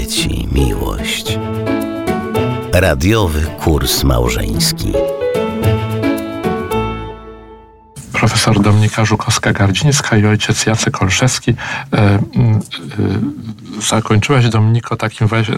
Ci miłość. Radiowy kurs małżeński. Profesor Dominika Żukowska-Gardzińska i ojciec Jacek Olszewski. Zakończyłaś, Dominiko, takim właśnie,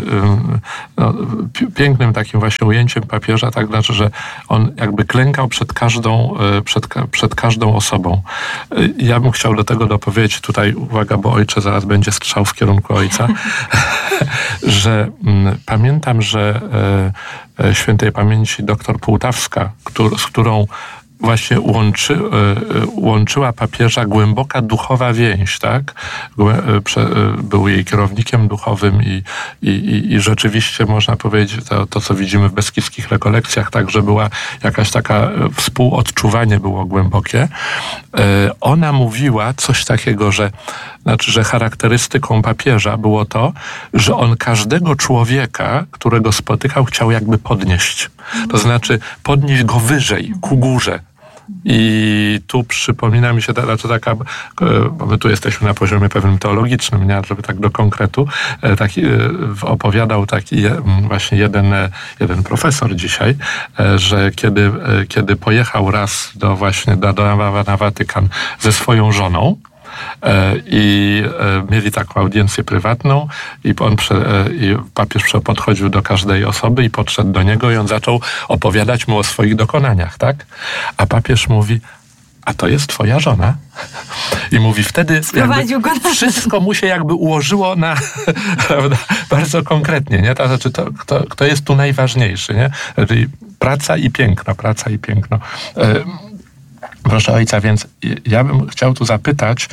pięknym takim właśnie ujęciem papieża, tak, znaczy, że on jakby klękał przed każdą osobą. Ja bym chciał do tego dopowiedzieć tutaj, uwaga, bo ojcze, zaraz będzie strzał w kierunku ojca, że pamiętam, że świętej pamięci doktor Półtawska, z którą właśnie łączyła papieża głęboka duchowa więź, tak? Był jej kierownikiem duchowym i rzeczywiście można powiedzieć, to co widzimy w beskidzkich rekolekcjach, tak, że była jakaś taka, współodczuwanie było głębokie. Ona mówiła coś takiego, że charakterystyką papieża było to, że on każdego człowieka, którego spotykał, chciał jakby podnieść. To znaczy podnieść go wyżej, ku górze. I tu przypomina mi się taka, bo my tu jesteśmy na poziomie pewnym teologicznym, nie? Żeby tak do konkretu, opowiadał taki właśnie jeden profesor dzisiaj, że kiedy pojechał raz na Watykan ze swoją żoną, i mieli taką audiencję prywatną i papież podchodził do każdej osoby i podszedł do niego i on zaczął opowiadać mu o swoich dokonaniach, tak? A papież mówi: a to jest twoja żona? I mówi wtedy wszystko mu się jakby ułożyło na prawda, bardzo konkretnie, nie? To znaczy, kto jest tu najważniejszy, nie? Czyli praca i piękno. Proszę ojca, więc ja bym chciał tu zapytać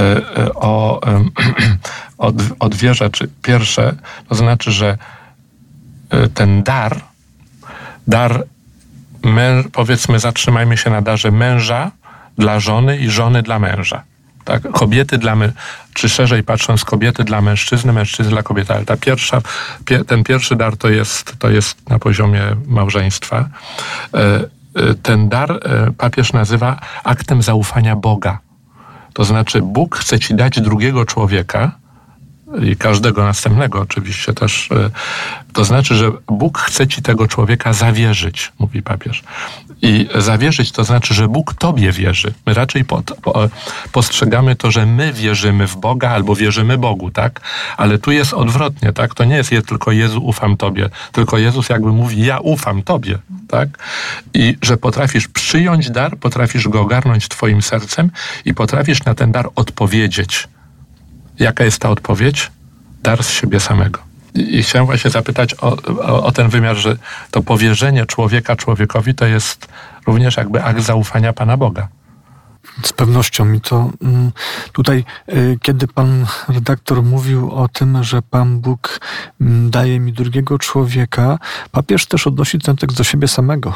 o dwie rzeczy. Pierwsze, to znaczy, że ten dar, powiedzmy, zatrzymajmy się na darze męża dla żony i żony dla męża. Tak? Kobiety czy szerzej patrząc, kobiety dla mężczyzny, mężczyzny dla kobiety. Ale ten pierwszy dar to jest na poziomie małżeństwa. Ten dar papież nazywa aktem zaufania Boga. To znaczy, Bóg chce ci dać drugiego człowieka i każdego następnego oczywiście też. To znaczy, że Bóg chce ci tego człowieka zawierzyć, mówi papież. I zawierzyć to znaczy, że Bóg tobie wierzy. My raczej postrzegamy to, że my wierzymy w Boga albo wierzymy Bogu, tak? Ale tu jest odwrotnie, tak? To nie jest tylko Jezu, ufam tobie, tylko Jezus jakby mówi: ja ufam tobie, tak? I że potrafisz przyjąć dar, potrafisz go ogarnąć twoim sercem i potrafisz na ten dar odpowiedzieć. Jaka jest ta odpowiedź? Dar z siebie samego. I chciałem właśnie zapytać o ten wymiar, że to powierzenie człowieka człowiekowi to jest również jakby akt zaufania Pana Boga. Z pewnością mi to tutaj, kiedy pan redaktor mówił o tym, że Pan Bóg daje mi drugiego człowieka, papież też odnosi ten tekst do siebie samego.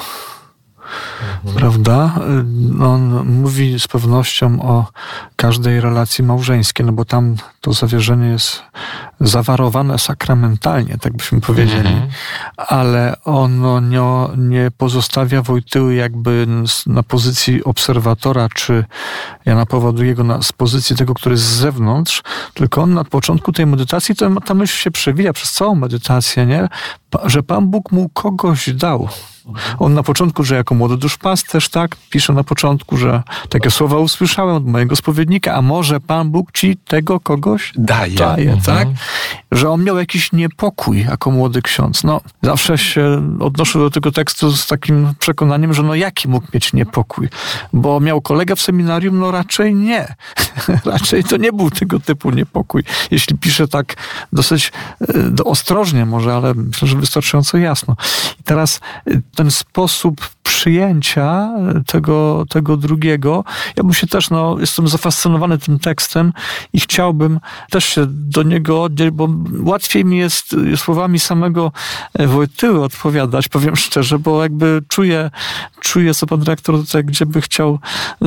Prawda? On mówi z pewnością o każdej relacji małżeńskiej, no bo tam to zawierzenie jest zawarowane sakramentalnie, tak byśmy powiedzieli, ale ono nie pozostawia Wojtyły jakby na pozycji obserwatora, czy Jana Pawła II z pozycji tego, który jest z zewnątrz, tylko on na początku tej medytacji, ta myśl się przewija przez całą medytację, nie? Że Pan Bóg mu kogoś dał. On na początku, że jako młody duszpasterz, tak, pisze na początku, że takie słowa usłyszałem od mojego spowiednika, a może Pan Bóg ci tego kogoś daje, tak? Że on miał jakiś niepokój jako młody ksiądz. No, zawsze się odnoszę do tego tekstu z takim przekonaniem, że jaki mógł mieć niepokój? Bo miał kolegę w seminarium? Raczej nie. Raczej to nie był tego typu niepokój. Jeśli pisze tak dosyć ostrożnie może, ale myślę, że wystarczająco jasno. I teraz ten sposób przyjęcia tego drugiego, ja bym się też, jestem zafascynowany tym tekstem i chciałbym też się do niego odnieść, bo łatwiej mi jest słowami samego Wojtyły odpowiadać, powiem szczerze, bo jakby czuję, co pan dyrektor tutaj, gdzie by chciał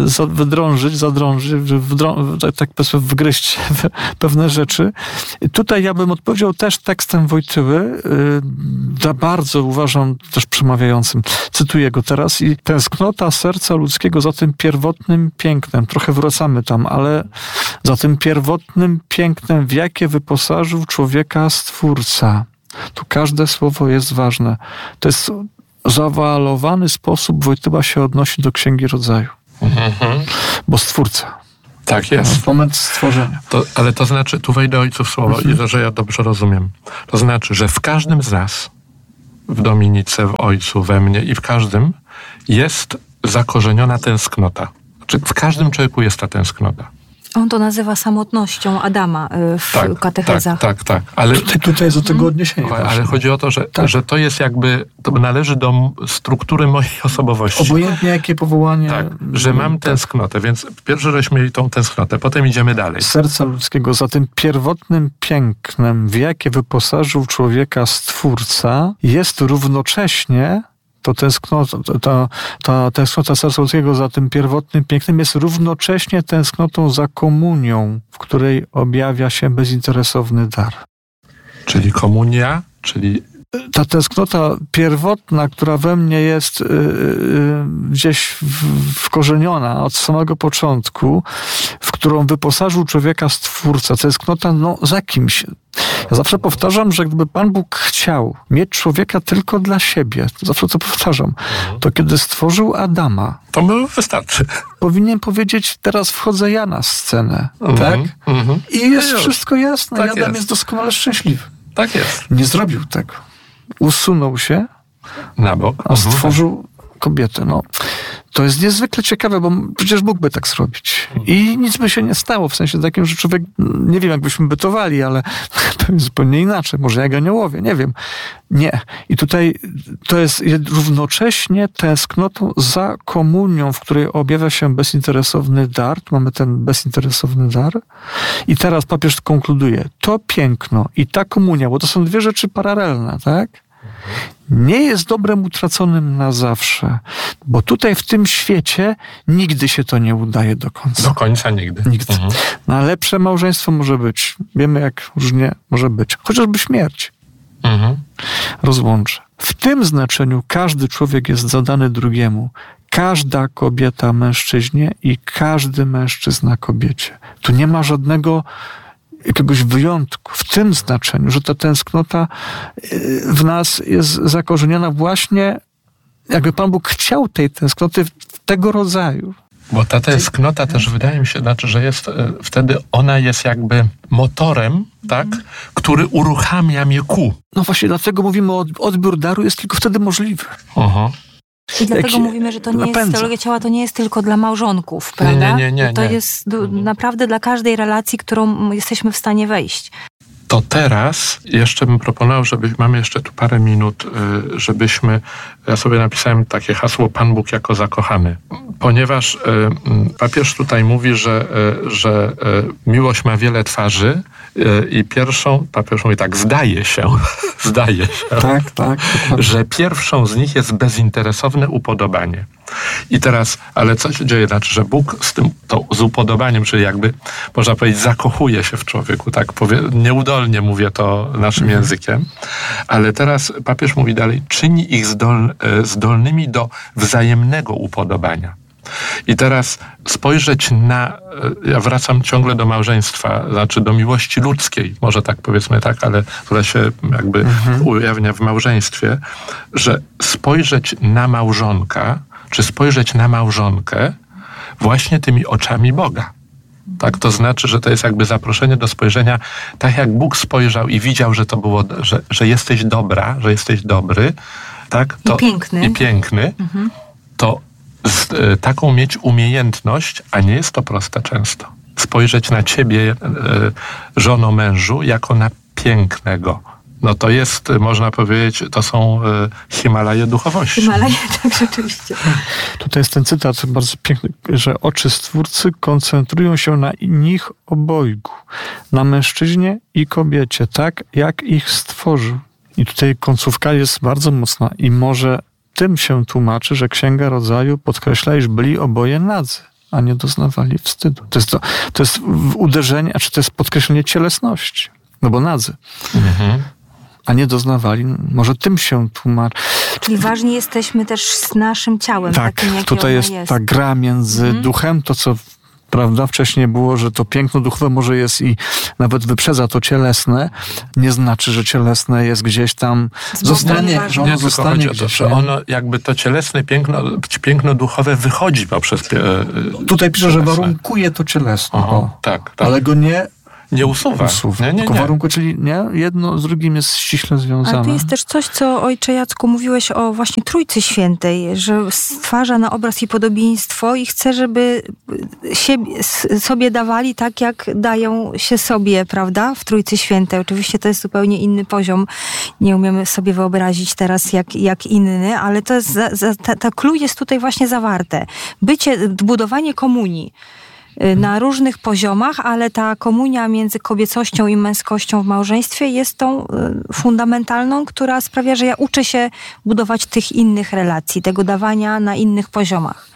wgryźć pewne rzeczy. Tutaj ja bym odpowiedział też tekstem Wojtyły, za bardzo uważam też przemawiającym. Cytuję go teraz: teraz i tęsknota serca ludzkiego za tym pierwotnym pięknem. Trochę wracamy tam, ale za tym pierwotnym pięknem, w jakie wyposażył człowieka Stwórca. Tu każde słowo jest ważne. To jest zawalowany sposób Wojtyła się odnosi do Księgi Rodzaju. Bo Stwórca. Tak jest. Moment stworzenia. Ale to znaczy, tu wejdę ojców słowo, i że ja dobrze rozumiem. To znaczy, że w każdym z nas, w Dominice, w Ojcu, we mnie i w każdym jest zakorzeniona tęsknota. Znaczy, w każdym człowieku jest ta tęsknota. On to nazywa samotnością Adama w katechezach. Tak. Ale tutaj jest do tego odniesienie. Ale chodzi o to, że to jest jakby, to należy do struktury mojej osobowości. Obojętnie jakie powołanie. Tak, że mam tęsknotę, więc pierwszy żeśmy mieli tą tęsknotę, potem idziemy dalej. Serca ludzkiego za tym pierwotnym pięknem, w jakie wyposażył człowieka Stwórca, jest równocześnie ta tęsknota serca ludzkiego za tym pierwotnym pięknem jest równocześnie tęsknotą za komunią, w której objawia się bezinteresowny dar. Czyli komunia, czyli... Ta tęsknota pierwotna, która we mnie jest gdzieś wkorzeniona od samego początku, w którą wyposażył człowieka Stwórca, tęsknota za kimś. Ja zawsze powtarzam, że gdyby Pan Bóg chciał mieć człowieka tylko dla siebie, zawsze to powtarzam, to kiedy stworzył Adama, to mu wystarczy. Powinien powiedzieć, teraz wchodzę ja na scenę, tak? I jest wszystko jasne. Tak Adam jest doskonale szczęśliwy. Tak jest. Nie zrobił tego. Usunął się na bok, a stworzył kobietę. To jest niezwykle ciekawe, bo przecież mógłby tak zrobić. I nic by się nie stało, w sensie takim, że człowiek, nie wiem, jakbyśmy bytowali, ale pewnie zupełnie inaczej. Może jak aniołowie, nie wiem. Nie. I tutaj to jest równocześnie tęsknotą za komunią, w której objawia się bezinteresowny dar. Tu mamy ten bezinteresowny dar. I teraz papież konkluduje. To piękno i ta komunia, bo to są dwie rzeczy paralelne, tak? Nie jest dobrem utraconym na zawsze, bo tutaj w tym świecie nigdy się to nie udaje do końca. Do końca nigdy. Nigdy. No, lepsze małżeństwo może być. Wiemy, jak różnie może być. Chociażby śmierć rozłączy. W tym znaczeniu każdy człowiek jest zadany drugiemu. Każda kobieta mężczyźnie i każdy mężczyzna kobiecie. Tu nie ma żadnego jakiegoś wyjątku w tym znaczeniu, że ta tęsknota w nas jest zakorzeniona właśnie, jakby Pan Bóg chciał tej tęsknoty tego rodzaju. Bo ta tęsknota też wydaje mi się, że jest wtedy, ona jest jakby motorem, tak, który uruchamia mnie ku. No właśnie dlatego mówimy, odbiór daru jest tylko wtedy możliwy. I dlatego mówimy, że to nie jest, teologia ciała to nie jest tylko dla małżonków, prawda? Nie. To jest naprawdę dla każdej relacji, którą jesteśmy w stanie wejść. To teraz jeszcze bym proponował, mamy jeszcze tu parę minut, żebyśmy, ja sobie napisałem takie hasło Pan Bóg jako zakochany. Ponieważ papież tutaj mówi, że miłość ma wiele twarzy i pierwszą, papież mówi tak, zdaje się, tak, że pierwszą z nich jest bezinteresowne upodobanie. I teraz, ale co się dzieje? Znaczy, że Bóg z upodobaniem, czyli jakby, można powiedzieć, zakochuje się w człowieku, tak? Nieudolnie mówię to naszym językiem, ale teraz papież mówi dalej, czyni ich zdolnymi do wzajemnego upodobania. I teraz spojrzeć ja wracam ciągle do małżeństwa, znaczy do miłości ludzkiej, może tak powiedzmy tak, ale która się jakby ujawnia w małżeństwie, że spojrzeć na małżonka, czy spojrzeć na małżonkę właśnie tymi oczami Boga. Tak, to znaczy, że to jest jakby zaproszenie do spojrzenia, tak jak Bóg spojrzał i widział, że to było, że jesteś dobra, że jesteś dobry, tak? I piękny. To taką mieć umiejętność, a nie jest to proste często, spojrzeć na ciebie, żono, mężu, jako na pięknego. No to jest, można powiedzieć, to są Himalaje duchowości. Himalaje, tak, rzeczywiście. Tutaj jest ten cytat bardzo piękny, że oczy Stwórcy koncentrują się na nich obojgu, na mężczyźnie i kobiecie, tak jak ich stworzył. I tutaj końcówka jest bardzo mocna i może tym się tłumaczy, że Księga Rodzaju podkreśla, iż byli oboje nadzy, a nie doznawali wstydu. To jest uderzenie, to jest podkreślenie cielesności, no bo nadzy. a nie doznawali, może tym się tłumaczy. Czyli ważni jesteśmy też z naszym ciałem. Tak, takim, tutaj jest ta gra między duchem, to co prawda wcześniej było, że to piękno duchowe może jest i nawet wyprzedza to cielesne, nie znaczy, że cielesne jest gdzieś tam, zostanie, że ono zostanie gdzieś. Że ono jakby to cielesne piękno duchowe wychodzi poprzez tutaj pisze, że warunkuje to cielesne. Tak. Ale go nie usuwa. Tylko warunku, czyli jedno z drugim jest ściśle związane. Ale tu jest też coś, co ojcze Jacku mówiłeś o właśnie Trójcy Świętej, że stwarza na obraz i podobieństwo i chce, żeby sobie dawali tak, jak dają się sobie, prawda? W Trójcy Świętej. Oczywiście to jest zupełnie inny poziom. Nie umiemy sobie wyobrazić teraz jak inny, ale to jest ta clue jest tutaj właśnie zawarte. Budowanie komunii na różnych poziomach, ale ta komunia między kobiecością i męskością w małżeństwie jest tą fundamentalną, która sprawia, że ja uczę się budować tych innych relacji, tego dawania na innych poziomach.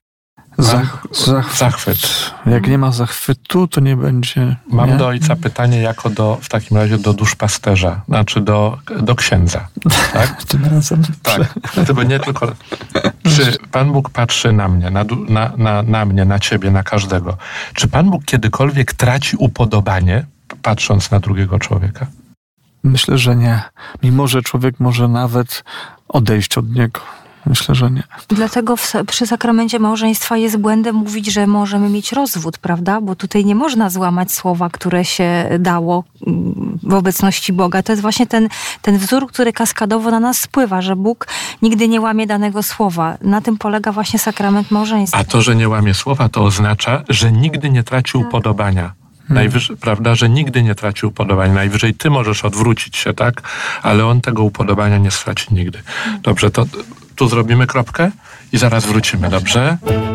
Zachwyt. Jak nie ma zachwytu, to nie będzie... Mam do ojca pytanie w takim razie do duszpasterza, znaczy do księdza. Tak? Tym razem. Tak, to nie tylko... Czy Pan Bóg patrzy na mnie, na mnie, na ciebie, na każdego? Czy Pan Bóg kiedykolwiek traci upodobanie, patrząc na drugiego człowieka? Myślę, że nie. Mimo, że człowiek może nawet odejść od niego. Myślę, że nie. Dlatego przy sakramencie małżeństwa jest błędem mówić, że możemy mieć rozwód, prawda? Bo tutaj nie można złamać słowa, które się dało w obecności Boga. To jest właśnie ten wzór, który kaskadowo na nas spływa, że Bóg nigdy nie łamie danego słowa. Na tym polega właśnie sakrament małżeństwa. A to, że nie łamie słowa, to oznacza, że nigdy nie traci upodobania. Najwyżej, prawda, że nigdy nie traci upodobania. Najwyżej ty możesz odwrócić się, tak? Ale on tego upodobania nie straci nigdy. Dobrze, to tu zrobimy kropkę i zaraz wrócimy, dobrze?